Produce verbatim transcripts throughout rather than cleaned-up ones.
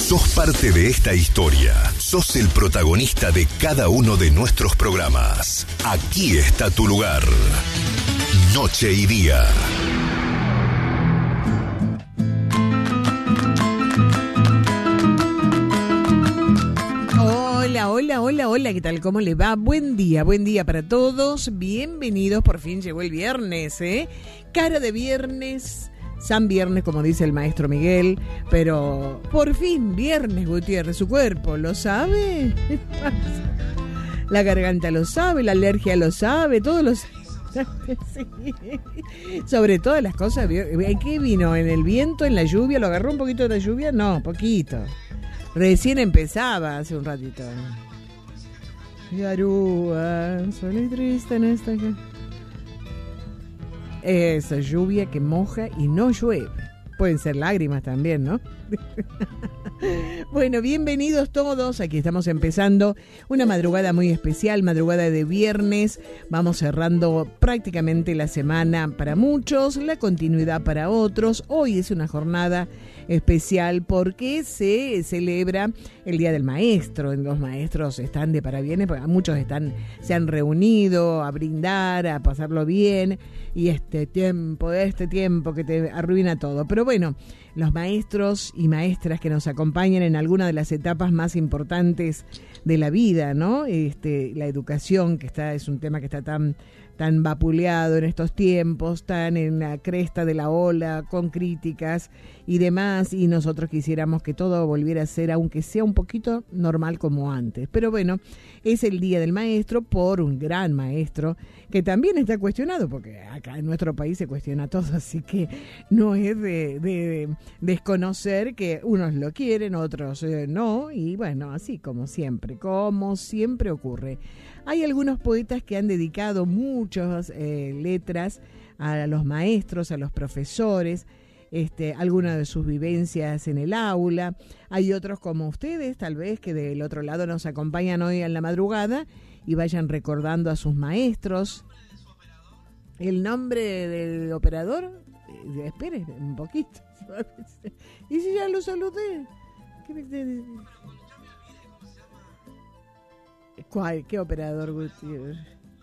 Sos parte de esta historia. Sos el protagonista de cada uno de nuestros programas. Aquí está tu lugar. Noche y día. Hola, hola, hola, hola, ¿qué tal? ¿Cómo le va? Buen día, buen día para todos. Bienvenidos, por fin llegó el viernes, ¿eh? Cara de viernes, San Viernes, como dice el maestro Miguel, pero por fin viernes, Gutiérrez, su cuerpo lo sabe. La garganta lo sabe, la alergia lo sabe, todos los... Sí. Sobre todas las cosas. ¿En qué vino? ¿En el viento, en la lluvia? ¿Lo agarró un poquito de la lluvia? No, poquito. Recién empezaba hace un ratito. Garúa, sola y triste en esta... Esa lluvia que moja y no llueve. Pueden ser lágrimas también, ¿no? Bueno, bienvenidos todos. Aquí estamos empezando una madrugada muy especial, madrugada de viernes. Vamos cerrando prácticamente la semana para muchos, la continuidad para otros. Hoy es una jornada especial porque se celebra el Día del Maestro. Los maestros están de parabienes, porque muchos están, se han reunido a brindar, a pasarlo bien. Y este tiempo, este tiempo que te arruina todo. Pero bueno, los maestros y maestras que nos acompañan en alguna de las etapas más importantes de la vida, ¿no? Este, la educación, que está, es un tema que está tan, tan vapuleado en estos tiempos, tan en la cresta de la ola, con críticas y demás, y nosotros quisiéramos que todo volviera a ser, aunque sea un poquito normal como antes. Pero bueno, es el Día del Maestro por un gran maestro que también está cuestionado, porque acá en nuestro país se cuestiona todo, así que no es de, de, de desconocer que unos lo quieren, otros eh, no, y bueno, así como siempre, como siempre ocurre. Hay algunos poetas que han dedicado muchas eh, letras a los maestros, a los profesores, este, algunas de sus vivencias en el aula. Hay otros como ustedes, tal vez, que del otro lado nos acompañan hoy en la madrugada y vayan recordando a sus maestros. El nombre del operador, eh, espere un poquito. ¿Y si ya lo saludé? ¿Qué, ¿Cuál? ¿Qué operador, Gutiérrez?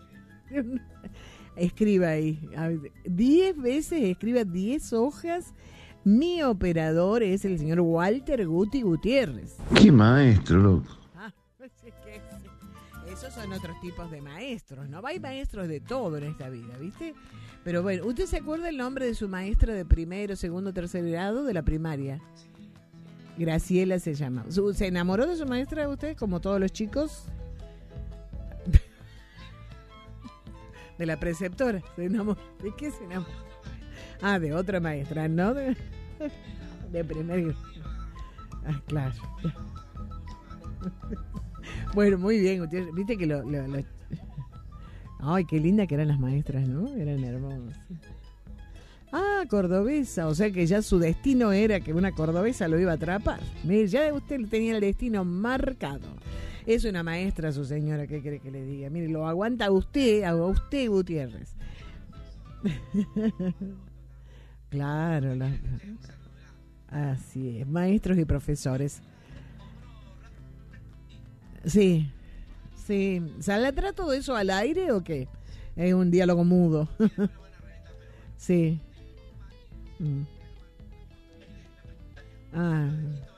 Escriba ahí. Diez veces, escriba diez hojas. Mi operador es el señor Walter Guti Gutiérrez. ¡Qué maestro, loco! Ah, es que esos son otros tipos de maestros, ¿no? Hay maestros de todo en esta vida, ¿viste? Pero bueno, ¿usted se acuerda el nombre de su maestra de primero, segundo, tercer grado de la primaria? Graciela se llama. ¿Se enamoró de su maestra usted, como todos los chicos? De la preceptora. ¿Se enamoró? ¿De qué se enamoró? Ah, de otra maestra, ¿no? De, de primer... Ah, claro. Bueno, muy bien. Usted, viste que lo, lo, lo... Ay, qué linda que eran las maestras, ¿no? Eran hermosas. Ah, cordobesa. O sea que ya su destino era que una cordobesa lo iba a atrapar. Mire, ya usted tenía el destino marcado. Es una maestra su señora, ¿qué quiere que le diga? Mire, lo aguanta a usted, a usted, Gutiérrez. Claro, la... así es, maestros y profesores. Sí, sí. ¿Saldrá todo eso al aire o qué? Es un diálogo mudo. Sí. Mm. Ah.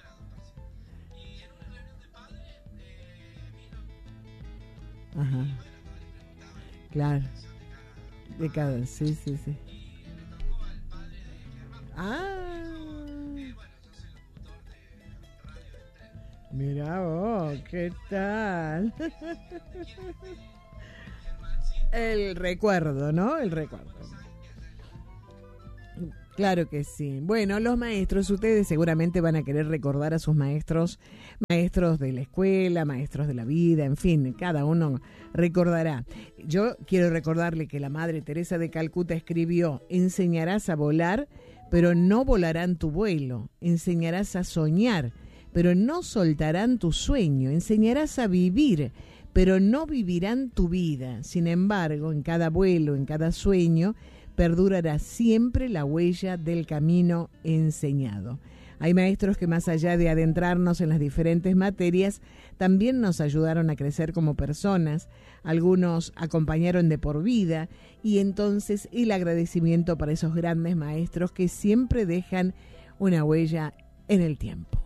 Ajá. Claro. De cada, sí, sí, sí. Ah. Mira vos, ¿qué tal? El recuerdo, ¿no? El recuerdo. Claro que sí. Bueno, los maestros, ustedes seguramente van a querer recordar a sus maestros, maestros de la escuela, maestros de la vida, en fin, cada uno recordará. Yo quiero recordarle que la Madre Teresa de Calcuta escribió: enseñarás a volar, pero no volarán tu vuelo. Enseñarás a soñar, pero no soltarán tu sueño. Enseñarás a vivir, pero no vivirán tu vida. Sin embargo, en cada vuelo, en cada sueño, perdurará siempre la huella del camino enseñado. Hay maestros que más allá de adentrarnos en las diferentes materias, también nos ayudaron a crecer como personas. Algunos acompañaron de por vida, y entonces el agradecimiento para esos grandes maestros que siempre dejan una huella en el tiempo.